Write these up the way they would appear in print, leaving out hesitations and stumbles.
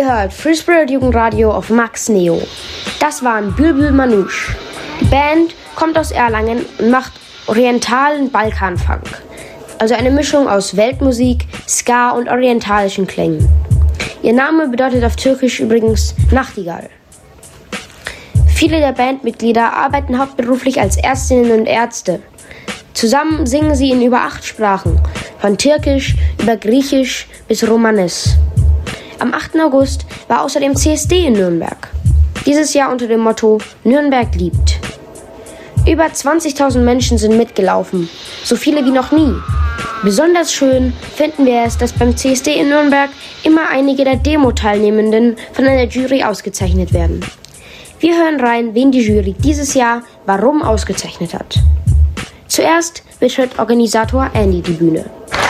Ihr hört Free Spirit Jugendradio auf Max Neo. Das waren Bülbül Manouche. Die Band kommt aus Erlangen und macht orientalen Balkanfunk. Also eine Mischung aus Weltmusik, Ska und orientalischen Klängen. Ihr Name bedeutet auf Türkisch übrigens Nachtigall. Viele der Bandmitglieder arbeiten hauptberuflich als Ärztinnen und Ärzte. Zusammen singen sie in über 8 Sprachen, von Türkisch über Griechisch bis Romanes. Am 8. August war außerdem CSD in Nürnberg. Dieses Jahr unter dem Motto Nürnberg liebt. Über 20.000 Menschen sind mitgelaufen, so viele wie noch nie. Besonders schön finden wir es, dass beim CSD in Nürnberg immer einige der Demo-Teilnehmenden von einer Jury ausgezeichnet werden. Wir hören rein, wen die Jury dieses Jahr warum ausgezeichnet hat. Zuerst betritt Organisator Andy die Bühne.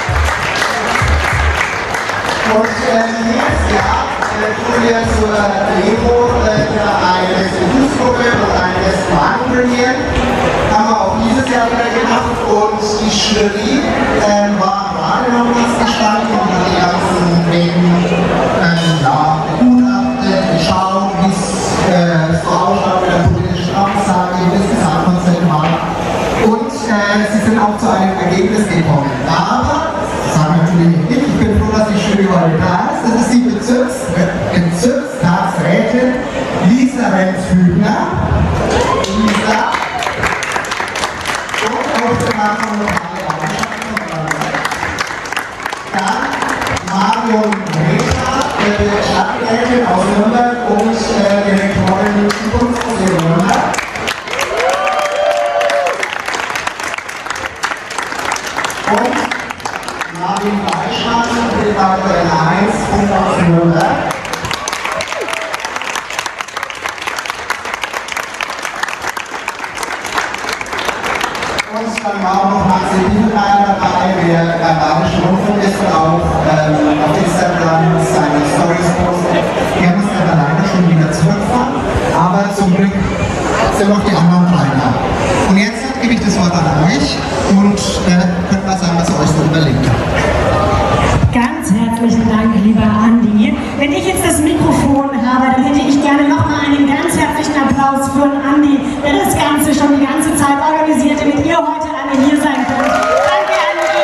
Und nächstes Jahr tun wir zur Demo eine Diskussionsgruppe und eine Festival trainieren. Haben wir auch dieses Jahr wieder gemacht und die Jury war gerade noch was gestanden und hat die ganzen Reden begutachtet, geschaut, wie es so ausschaut mit der politischen Aussage, wie das Gesamtkonzept war. Und sie sind auch zu einem Ergebnis gekommen. Aber sagen wir natürlich nicht. Ich bin froh, dass die Jury heute da ist. Das ist die Bezirkstagsrätin Lisa Renz-Hübner. Lisa. Und auch der Nachbarn lokale Augenschaften. Dann Marion Recher, Stadträtin aus Nürnberg und Direktorin Zukunftsmuseum Nürnberg. Und Marvin Fleischmann, Redakteur N1 und aus Nürnberg. Und dann war auch noch Maxi Bienenmeier dabei, der beim Bayerischen Rundfunk ist und auch auf Instagram seine Stories postet. Er muss dann alleine schon wieder zurückfahren, aber zum Glück sind noch die anderen drei da. Und jetzt gebe ich das Wort an euch und könnt mal sagen, was ihr euch so überlegt habt. Ganz herzlichen Dank, lieber Andi. Wenn ich jetzt das Mikrofon habe, dann hätte ich gerne nochmal einen ganz herzlichen Applaus für Andi, der das Ganze schon die ganze Zeit organisiert, damit ihr heute alle hier sein könnt. Danke, Andi.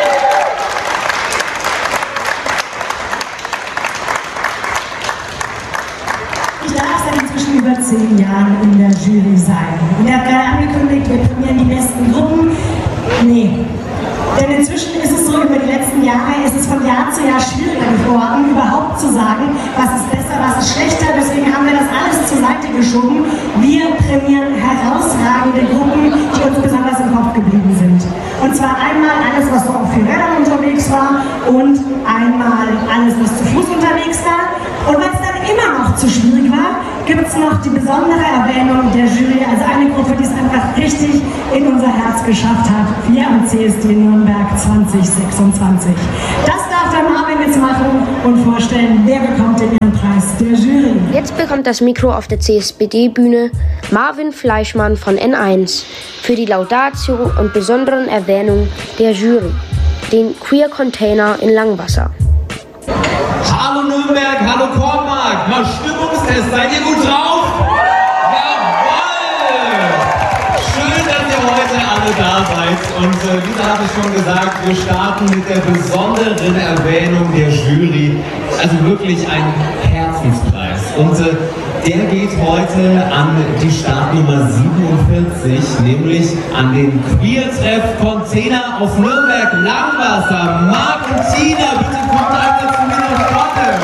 Ich darf seit inzwischen über 10 Jahren in der Jury sein. Und er hat gerade angekündigt, wir prämieren die besten Gruppen. Nee. Denn inzwischen ist es so, über die letzten Jahre ist es von Jahr zu Jahr schwieriger geworden, überhaupt zu sagen, was ist besser, was ist schlechter. Deswegen haben wir das alles zur Seite geschoben. Wir prämieren herausragende Gruppen, die uns besonders im Kopf geblieben sind. Und zwar einmal alles, was so auf 4 Rädern unterwegs war und einmal alles, was zu Fuß unterwegs war. Und weil es dann immer noch zu schwierig war, gibt es noch die besondere Erwähnung der Jury, also eine Gruppe, die es einfach richtig in unser Herz geschafft hat. Wir am CSD Nürnberg 2026. Das darf der Marvin jetzt machen und vorstellen, wer bekommt den Ehrenpreis der Jury. Jetzt bekommt das Mikro auf der CSBD-Bühne Marvin Fleischmann von N1 für die Laudatio und besonderen Erwähnung der Jury, den Queer Container in Langwasser. Hallo Nürnberg, hallo Kornmark, mal Stimmungstest, seid ihr gut drauf? Jawohl! Schön, dass ihr heute alle da seid und Lisa hat es schon gesagt, wir starten mit der besonderen Erwähnung der Jury, also wirklich ein Herzenspreis und der geht heute an die Startnummer 47, nämlich an den Queer-Treff Container aus Nürnberg Langwasser. Marc und Tina, bitte kommt einmal zu mir nach vorne.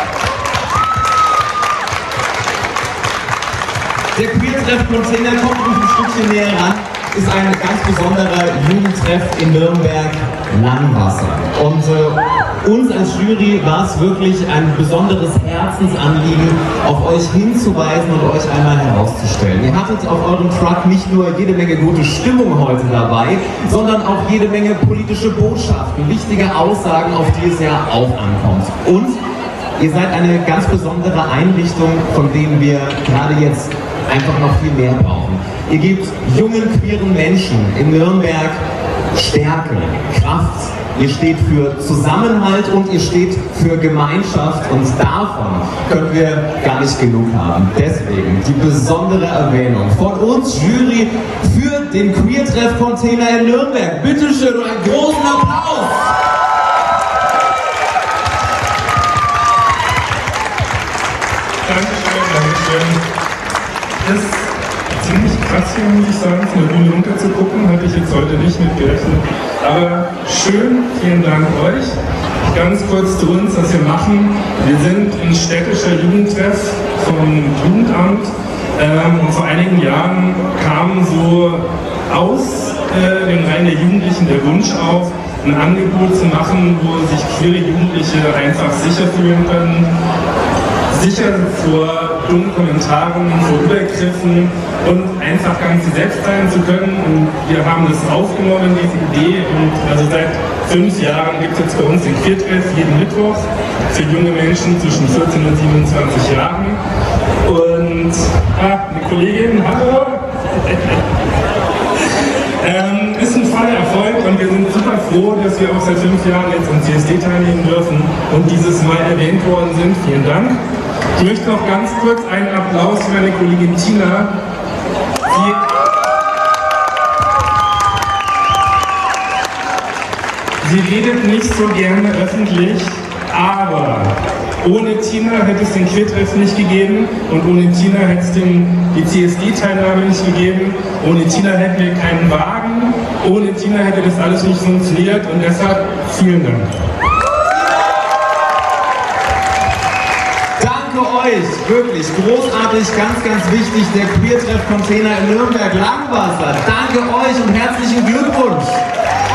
Der Queer-Treff Container kommt uns ein Stückchen näher ran, ist ein ganz besonderer Jugendtreff in Nürnberg Langwasser. Und uns als Jury war es wirklich ein besonderes Herzensanliegen, auf euch hinzuweisen und euch einmal herauszustellen. Ihr hattet auf eurem Truck nicht nur jede Menge gute Stimmung heute dabei, sondern auch jede Menge politische Botschaften, wichtige Aussagen, auf die es ja auch ankommt. Und ihr seid eine ganz besondere Einrichtung, von denen wir gerade jetzt einfach noch viel mehr brauchen. Ihr gebt jungen, queeren Menschen in Nürnberg Stärke, Kraft. Ihr steht für Zusammenhalt und ihr steht für Gemeinschaft und davon können wir gar nicht genug haben. Deswegen die besondere Erwähnung von uns Jury für den Queer-Treff-Container in Nürnberg. Bitteschön und einen großen Applaus! Dankeschön. Das ist ziemlich krass hier, muss ich sagen, von der Bühne runter zu gucken, hatte ich jetzt heute nicht mit gerechnet. Aber schön, vielen Dank euch. Ganz kurz zu uns, was wir machen. Wir sind ein städtischer Jugendtreff vom Jugendamt und vor einigen Jahren kam so aus den Reihen der Jugendlichen der Wunsch auf, ein Angebot zu machen, wo sich queere Jugendliche einfach sicher fühlen können, sicher vor dummen Kommentaren, vor Übergriffen und einfach ganz sie selbst sein zu können. Und wir haben das aufgenommen, diese Idee. Und also seit 5 Jahren gibt es jetzt bei uns den Queer-Treff jeden Mittwoch für junge Menschen zwischen 14 und 27 Jahren. Und eine Kollegin, hallo! Ist ein voller Erfolg und wir sind super froh, dass wir auch seit 5 Jahren jetzt am CSD teilnehmen dürfen und dieses Mal erwähnt worden sind. Vielen Dank. Ich möchte noch ganz kurz einen Applaus für meine Kollegin Tina. Sie redet nicht so gerne öffentlich, aber ohne Tina hätte es den Queer-Treff nicht gegeben und ohne Tina hätte es die CSD-Teilnahme nicht gegeben. Ohne Tina hätten wir keinen Wagen, ohne Tina hätte das alles nicht funktioniert und deshalb vielen Dank. Euch, wirklich großartig, ganz, ganz wichtig, der Queer-Treff-Container in Nürnberg Langwasser. Danke euch und herzlichen Glückwunsch!